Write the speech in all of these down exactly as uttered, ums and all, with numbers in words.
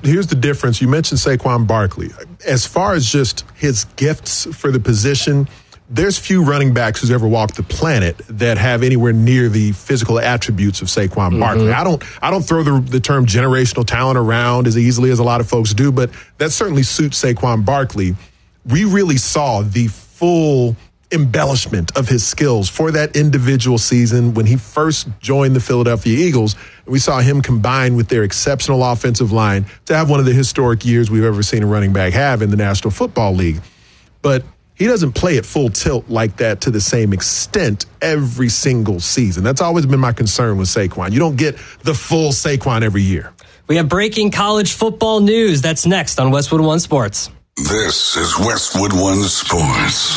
here's the difference. You mentioned Saquon Barkley. As far as just his gifts for the position, there's few running backs who's ever walked the planet that have anywhere near the physical attributes of Saquon mm-hmm. Barkley. I don't I don't throw the, the term generational talent around as easily as a lot of folks do, but that certainly suits Saquon Barkley. We really saw the full embellishment of his skills for that individual season when he first joined the Philadelphia Eagles. We saw him combine with their exceptional offensive line to have one of the historic years we've ever seen a running back have in the National Football League. But he doesn't play at full tilt like that to the same extent every single season. That's always been my concern with Saquon. You don't get the full Saquon every year. We have breaking college football news. That's next on Westwood One Sports. This is Westwood One Sports.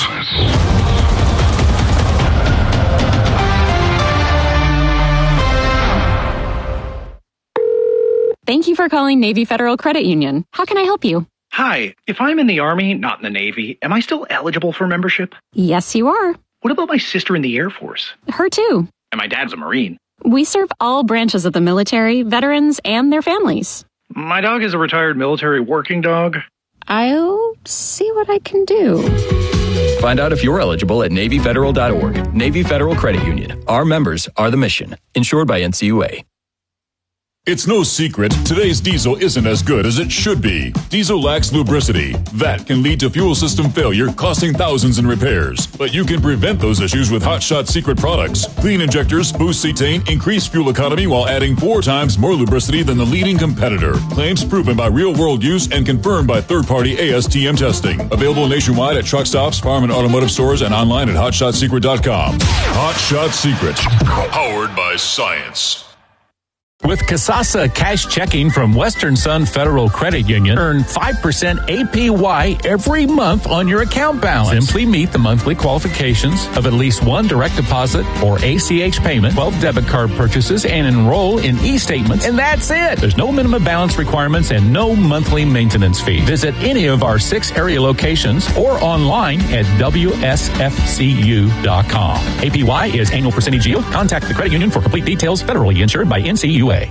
Thank you for calling Navy Federal Credit Union. How can I help you? Hi, if I'm in the Army, not in the Navy, am I still eligible for membership? Yes, you are. What about my sister in the Air Force? Her too. And my dad's a Marine. We serve all branches of the military, veterans, and their families. My dog is a retired military working dog. I'll see what I can do. Find out if you're eligible at Navy Federal dot org. Navy Federal Credit Union. Our members are the mission. Insured by N C U A. It's no secret, today's diesel isn't as good as it should be. Diesel lacks lubricity. That can lead to fuel system failure, costing thousands in repairs. But you can prevent those issues with Hot Shot Secret products. Clean injectors, boost cetane, increase fuel economy while adding four times more lubricity than the leading competitor. Claims proven by real-world use and confirmed by third-party A S T M testing. Available nationwide at truck stops, farm and automotive stores, and online at hot shot secret dot com. Hot Shot Secret. Powered by science. With Kasasa Cash Checking from Western Sun Federal Credit Union, earn five percent A P Y every month on your account balance. Simply meet the monthly qualifications of at least one direct deposit or A C H payment, twelve debit card purchases, and enroll in e-statements. And that's it. There's no minimum balance requirements and no monthly maintenance fee. Visit any of our six area locations or online at W S F C U dot com. A P Y is annual percentage yield. Contact the credit union for complete details. Federally insured by N C U A.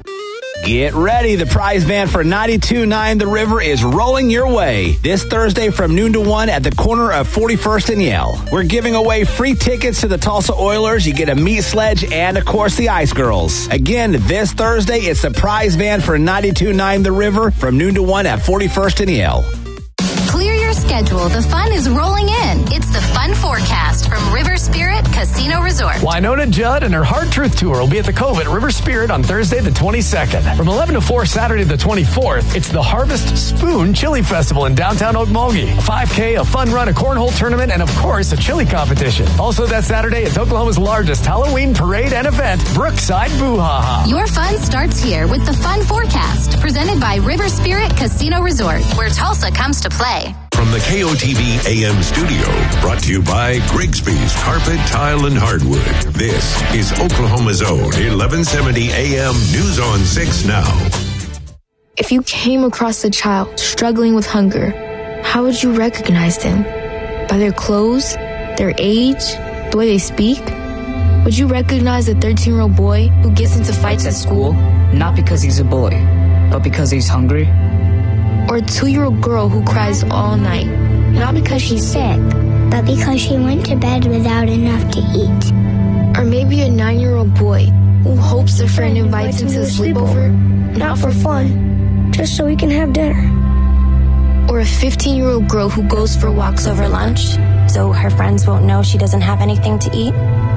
Get ready. The prize van for ninety-two point nine The River is rolling your way this Thursday from noon to one at the corner of forty-first and Yale. We're giving away free tickets to the Tulsa Oilers. You get a meat sledge and, of course, the Ice Girls. Again, this Thursday, it's the prize van for ninety-two point nine The River from noon to one at forty-first and Yale. Clear your schedule. The fun is rolling in. It's the Fun Forecast from River Spirit Casino Resort. Wynonna Judd and her Hard Truth Tour will be at the Cove at River Spirit on Thursday the twenty-second. From eleven to four Saturday the twenty-fourth, it's the Harvest Spoon Chili Festival in downtown Okmulgee. A five K, a fun run, a cornhole tournament, and of course a chili competition. Also that Saturday, it's Oklahoma's largest Halloween parade and event, Brookside Boo-Ha-Ha. Your fun starts here with the Fun Forecast, presented by River Spirit Casino Resort, where Tulsa comes to play. From the K O T V A M studio, brought to you by Grigsby's Carpet, Tile, and Hardwood. This is Oklahoma's own eleven seventy A M News on six now. If you came across a child struggling with hunger, how would you recognize them? By their clothes, their age, the way they speak? Would you recognize a thirteen-year-old boy who gets into fights at school? Not because he's a boy, but because he's hungry? Or a two-year-old girl who cries all night, not because she's sick, but because she went to bed without enough to eat. Or maybe a nine-year-old boy who hopes a friend invites him to a sleepover, not for fun, just so he can have dinner. Or a fifteen-year-old girl who goes for walks over lunch, so her friends won't know she doesn't have anything to eat.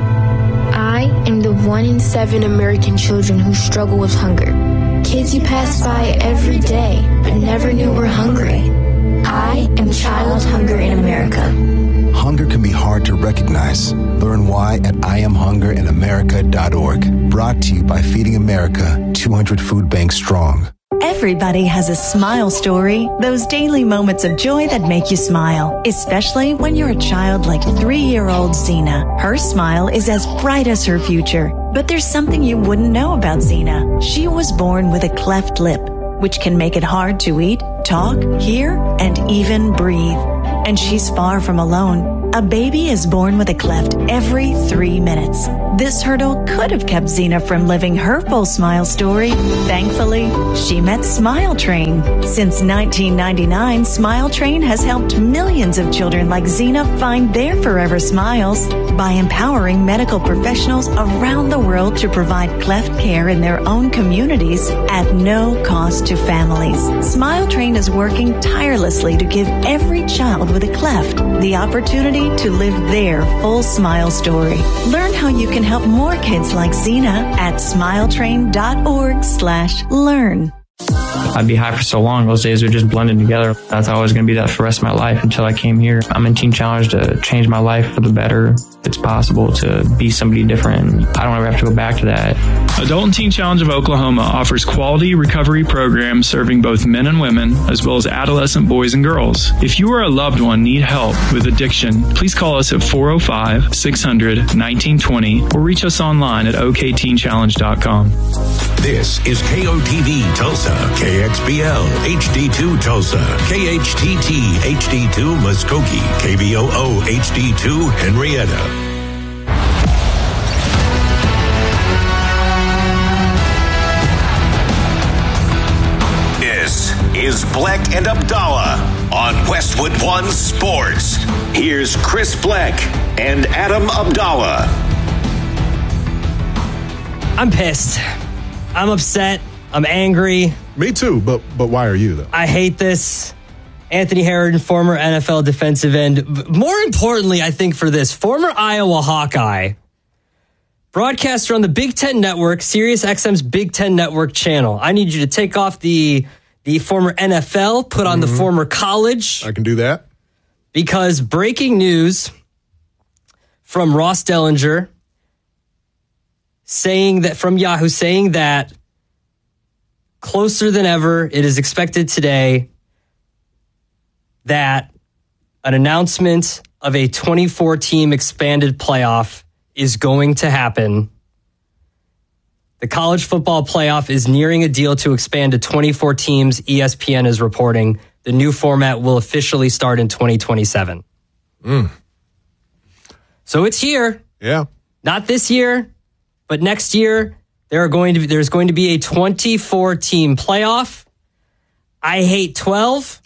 I am the one in seven American children who struggle with hunger. Kids you pass by every day, but never knew were hungry. I am Child Hunger in America. Hunger can be hard to recognize. Learn why at I am hunger in america dot org. Brought to you by Feeding America, two hundred food banks strong. Everybody has a smile story, those daily moments of joy that make you smile, especially when you're a child like three-year-old Xena. Her smile is as bright as her future, but there's something you wouldn't know about Xena. She was born with a cleft lip, which can make it hard to eat, talk, hear, and even breathe. And she's far from alone. A baby is born with a cleft every three minutes. This hurdle could have kept Zena from living her full smile story. Thankfully, she met Smile Train. Since nineteen ninety-nine, Smile Train has helped millions of children like Zena find their forever smiles by empowering medical professionals around the world to provide cleft care in their own communities at no cost to families. Smile Train is working tirelessly to give every child with a cleft the opportunity to live their full smile story. Learn how you can help more kids like Zena at smiletrain.org slash learn. I'd be high for so long. Those days were just blending together. I thought I was going to be that for the rest of my life until I came here. I'm in Teen Challenge to change my life for the better. It's possible to be somebody different. I don't ever have to go back to that. Adult and Teen Challenge of Oklahoma offers quality recovery programs serving both men and women, as well as adolescent boys and girls. If you or a loved one need help with addiction, please call us at four oh five, six hundred, nineteen twenty or reach us online at o k teen challenge dot com. This is K O T V Tulsa, K X B L H D two Tulsa, K H T T H D two Muskogee, K B O O H D two Henrietta. This is Bleck and Abdallah on Westwood One Sports. Here's Chris Bleck and Adam Abdallah. I'm pissed. I'm upset. I'm angry. Me too, but but why are you, though? I hate this. Anthony Herron, former N F L defensive end. More importantly, I think for this, former Iowa Hawkeye, broadcaster on the Big Ten Network, Sirius X M's Big Ten Network channel. I need you to take off the, the former N F L, put on mm-hmm. the former college. I can do that. Because breaking news from Ross Dellinger, saying that from Yahoo, saying that closer than ever, it is expected today that an announcement of a twenty-four team expanded playoff is going to happen. The college football playoff is nearing a deal to expand to twenty-four teams. E S P N is reporting the new format will officially start in twenty twenty-seven. Mm. So it's here. Yeah. Not this year. But next year, there are going to be, there's going to be a twenty-four team playoff. I hate twelve.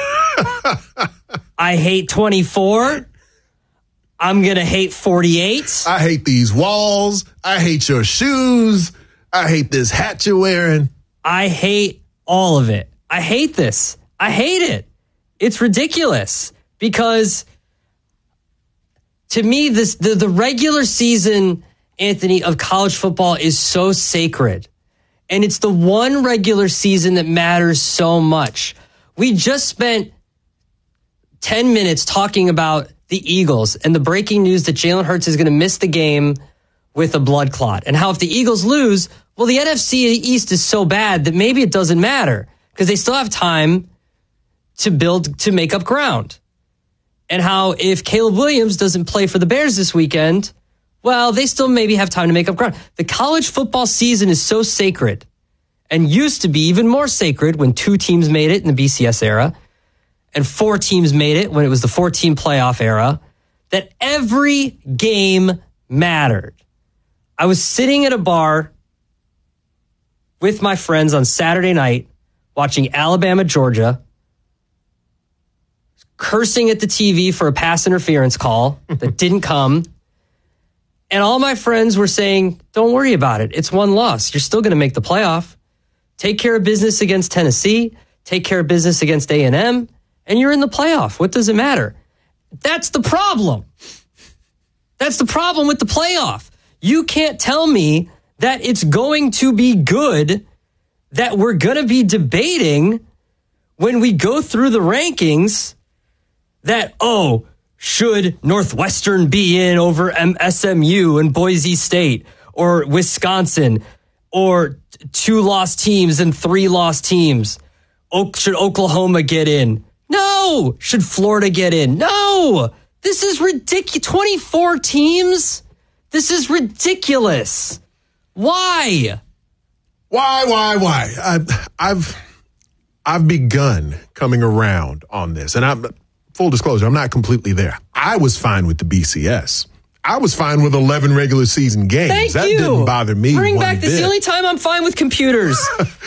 I hate twenty-four. I'm going to hate forty-eight. I hate these walls. I hate your shoes. I hate this hat you're wearing. I hate all of it. I hate this. I hate it. It's ridiculous because to me, this the, the regular season, Anthony, of college football is so sacred. And it's the one regular season that matters so much. We just spent ten minutes talking about the Eagles and the breaking news that Jalen Hurts is going to miss the game with a blood clot. And how if the Eagles lose, well, the N F C East is so bad that maybe it doesn't matter because they still have time to build, to make up ground. And how if Caleb Williams doesn't play for the Bears this weekend, well, they still maybe have time to make up ground. The college football season is so sacred and used to be even more sacred when two teams made it in the B C S era and four teams made it when it was the four-team playoff era, that every game mattered. I was sitting at a bar with my friends on Saturday night watching Alabama, Georgia, cursing at the T V for a pass interference call that didn't come. And all my friends were saying, don't worry about it. It's one loss. You're still going to make the playoff. Take care of business against Tennessee. Take care of business against A and M. And you're in the playoff. What does it matter? That's the problem. That's the problem with the playoff. You can't tell me that it's going to be good, that we're going to be debating when we go through the rankings that, oh, should Northwestern be in over S M U and Boise State or Wisconsin or two lost teams and three lost teams? Should Oklahoma get in? No. Should Florida get in? No. This is ridiculous. twenty-four teams? This is ridiculous. Why? Why, why, why? I've, I've, I've begun coming around on this. And I'm, full disclosure, I'm not completely there. I was fine with the B C S. I was fine with eleven regular season games. Thank that you. didn't bother me. Bring one back this. bit. The only time I'm fine with computers.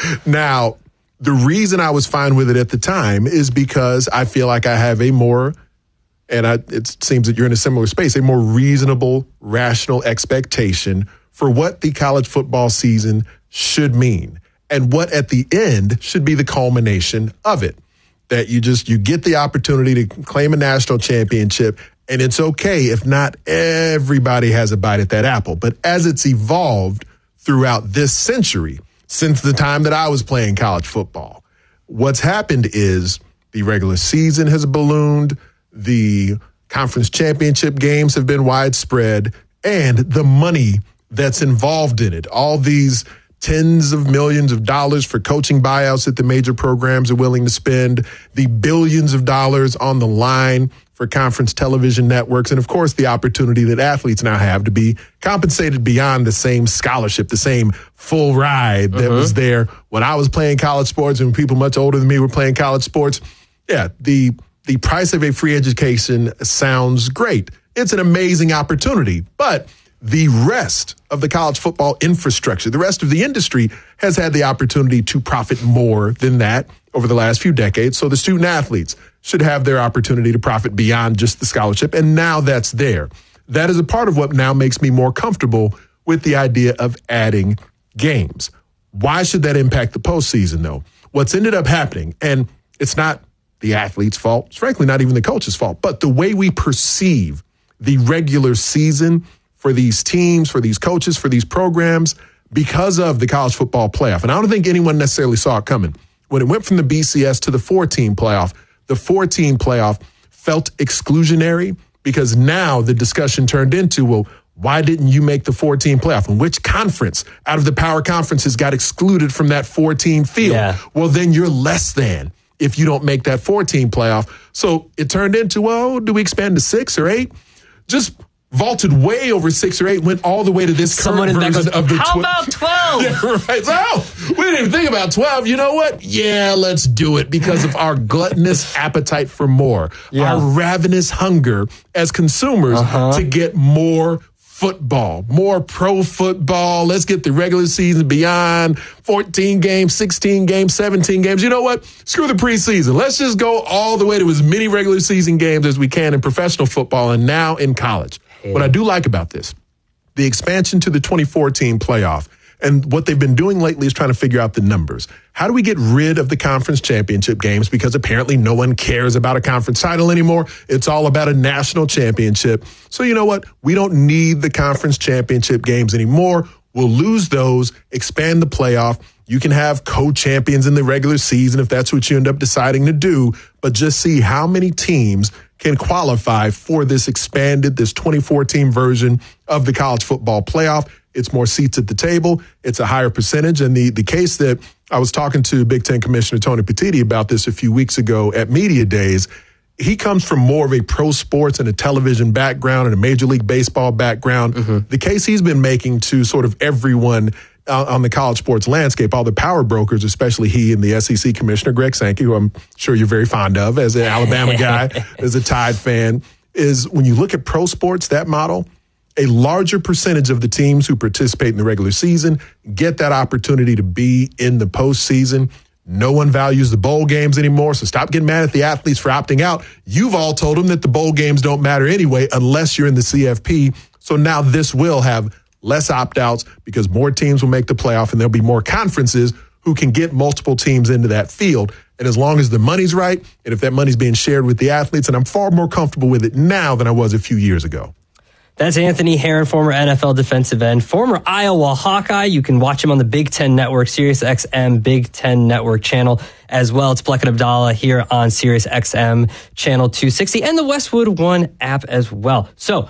Now, the reason I was fine with it at the time is because I feel like I have a more, and I, it seems that you're in a similar space, a more reasonable, rational expectation for what the college football season should mean and what at the end should be the culmination of it. That you just, you get the opportunity to claim a national championship, and it's okay if not everybody has a bite at that apple. But as it's evolved throughout this century, since the time that I was playing college football, what's happened is the regular season has ballooned, the conference championship games have been widespread, and the money that's involved in it, all these tens of millions of dollars for coaching buyouts that the major programs are willing to spend, the billions of dollars on the line for conference television networks, and of course the opportunity that athletes now have to be compensated beyond the same scholarship, the same full ride that uh-huh. was there when I was playing college sports and when people much older than me were playing college sports. Yeah, the the price of a free education sounds great. It's an amazing opportunity, but the rest of the college football infrastructure, the rest of the industry has had the opportunity to profit more than that over the last few decades. So the student athletes should have their opportunity to profit beyond just the scholarship. And now that's there. That is a part of what now makes me more comfortable with the idea of adding games. Why should that impact the postseason, though? What's ended up happening, and it's not the athlete's fault, it's frankly not even the coach's fault, but the way we perceive the regular season for these teams, for these coaches, for these programs, because of the college football playoff. And I don't think anyone necessarily saw it coming. When it went from the B C S to the four-team playoff, the four-team playoff felt exclusionary because now the discussion turned into, well, why didn't you make the four-team playoff? And which conference out of the power conferences got excluded from that four-team field? Yeah. Well, then you're less than if you don't make that four-team playoff. So it turned into, well, do we expand to six or eight? Just vaulted way over six or eight, went all the way to this Someone current in the version back goes, of the how tw- about twelve? Yeah, right. So, oh, we didn't even think about twelve. You know what? Yeah, let's do it because of our gluttonous appetite for more, Yeah. our ravenous hunger as consumers Uh-huh. to get more football, more pro football. Let's get the regular season beyond fourteen games, sixteen games, seventeen games. You know what? Screw the preseason. Let's just go all the way to as many regular season games as we can in professional football and now in college. Hey. What I do like about this, the expansion to the twenty fourteen playoff, and what they've been doing lately is trying to figure out the numbers. How do we get rid of the conference championship games? Because apparently no one cares about a conference title anymore. It's all about a national championship. So you know what? We don't need the conference championship games anymore. We'll lose those, expand the playoff. You can have co-champions in the regular season if that's what you end up deciding to do, but just see how many teams can qualify for this expanded, this twenty-four team version of the college football playoff. It's more seats at the table. It's a higher percentage. And the, the case that I was talking to Big Ten Commissioner Tony Petitti about this a few weeks ago at Media Days, he comes from more of a pro sports and a television background and a Major League Baseball background. Mm-hmm. The case he's been making to sort of everyone uh, on the college sports landscape, all the power brokers, especially he and the S E C Commissioner Greg Sankey, who I'm sure you're very fond of as an Alabama guy, as a Tide fan, is when you look at pro sports, that model, a larger percentage of the teams who participate in the regular season get that opportunity to be in the postseason. No one values the bowl games anymore, so stop getting mad at the athletes for opting out. You've all told them that the bowl games don't matter anyway unless you're in the C F P. So now this will have less opt-outs because more teams will make the playoff and there'll be more conferences who can get multiple teams into that field. And as long as the money's right, and if that money's being shared with the athletes, and I'm far more comfortable with it now than I was a few years ago. That's Anthony Herron, former N F L defensive end, former Iowa Hawkeye. You can watch him on the Big Ten Network, Sirius X M Big Ten Network channel as well. It's Bleck and Abdallah here on Sirius X M channel two sixty and the Westwood One app as well. So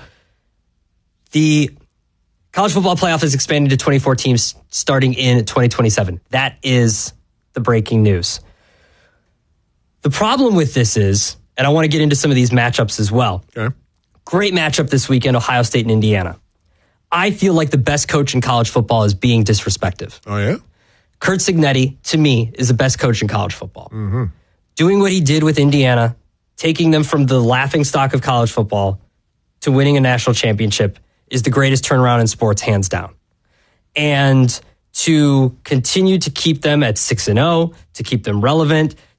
the college football playoff is expanded to twenty-four teams starting in twenty twenty-seven. That is the breaking news. The problem with this is, and I want to get into some of these matchups as well. Okay. Great matchup this weekend, Ohio State and Indiana. I feel like the best coach in college football is being disrespectful. Oh, yeah? Curt Cignetti, to me, is the best coach in college football. Mm-hmm. Doing what he did with Indiana, taking them from the laughingstock of college football to winning a national championship is the greatest turnaround in sports, hands down. And to continue to keep them at six and oh, to keep them relevant,